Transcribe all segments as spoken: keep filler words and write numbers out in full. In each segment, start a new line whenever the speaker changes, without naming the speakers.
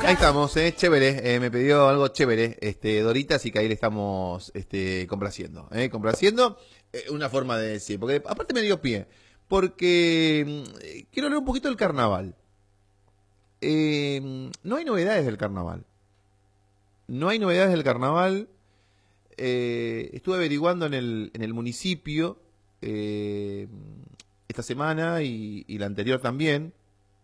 Ahí estamos, eh, chévere, eh, me pidió algo chévere, este, Dorita, así que ahí le estamos este, complaciendo, eh, complaciendo, eh, una forma de decir, porque aparte me dio pie, porque mm, eh, quiero hablar un poquito del carnaval. Eh, no hay novedades del carnaval, no hay novedades del carnaval, eh, estuve averiguando en el, en el municipio eh, esta semana y, y la anterior también,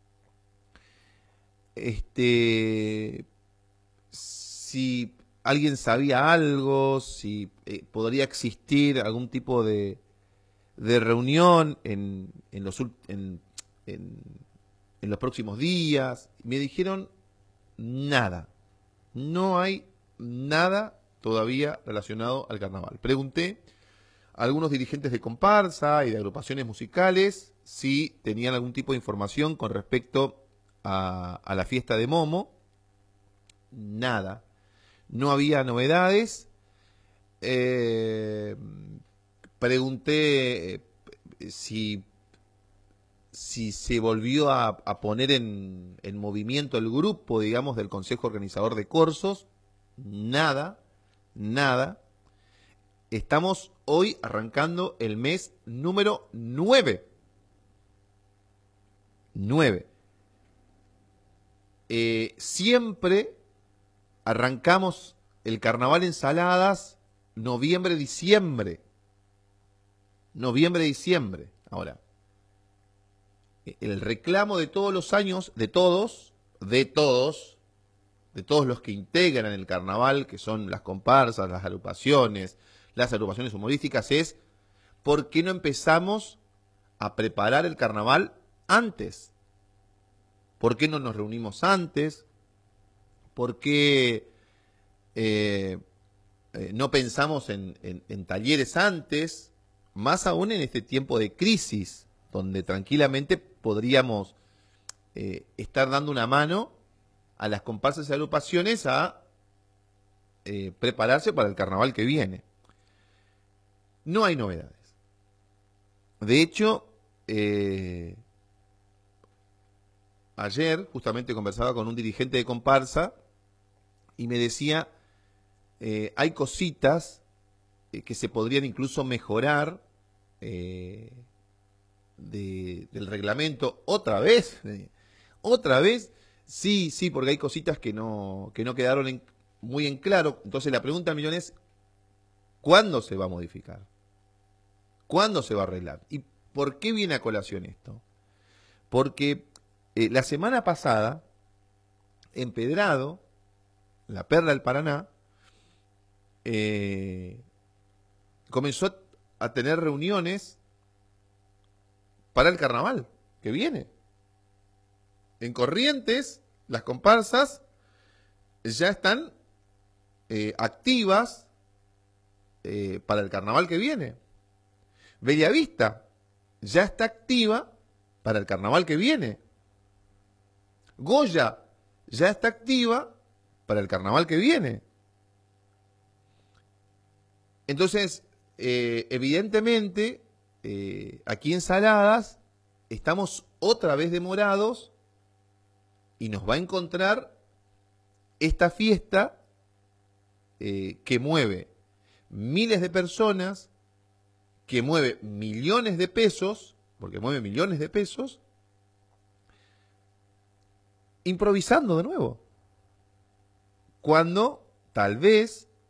este... si alguien sabía algo, si eh, podría existir algún tipo de, de reunión en, en, los, ult- en, en, en los próximos días. Me dijeron nada. No hay nada todavía relacionado al carnaval. Pregunté a algunos dirigentes de comparsa y de agrupaciones musicales si tenían algún tipo de información con respecto a, a la fiesta de Momo. Nada. No había novedades. Eh, pregunté eh, si, si se volvió a, a poner en, en movimiento el grupo, digamos, del Consejo Organizador de Corsos. Nada, nada. Estamos hoy arrancando el mes número nueve. nueve. Eh, siempre arrancamos el carnaval en Saladas noviembre, diciembre. Noviembre, diciembre. Ahora, el reclamo de todos los años, de todos, de todos, de todos los que integran el carnaval, que son las comparsas, las agrupaciones, las agrupaciones humorísticas, es ¿por qué no empezamos a preparar el carnaval antes? ¿Por qué no nos reunimos antes? ¿Por qué eh, eh, no pensamos en, en, en talleres antes? Más aún en este tiempo de crisis, donde tranquilamente podríamos eh, estar dando una mano a las comparsas y agrupaciones a eh, prepararse para el carnaval que viene. No hay novedades. De hecho, eh, ayer justamente conversaba con un dirigente de comparsa y me decía, eh, hay cositas eh, que se podrían incluso mejorar eh, de, del reglamento otra vez, eh, otra vez, sí, sí, porque hay cositas que no, que no quedaron en, muy en claro. Entonces la pregunta, Millón, es, ¿cuándo se va a modificar? ¿Cuándo se va a arreglar? ¿Y por qué viene a colación esto? Porque eh, la semana pasada, en Pedrado, la Perla del Paraná, eh, comenzó a tener reuniones para el carnaval que viene. En Corrientes, las comparsas ya están eh, activas eh, para el carnaval que viene. Bellavista ya está activa para el carnaval que viene. Goya ya está activa para el carnaval que viene. Entonces, eh, evidentemente, eh, aquí en Saladas estamos otra vez demorados y nos va a encontrar esta fiesta eh, que mueve miles de personas, que mueve millones de pesos, porque mueve millones de pesos, improvisando de nuevo. Cuando tal vez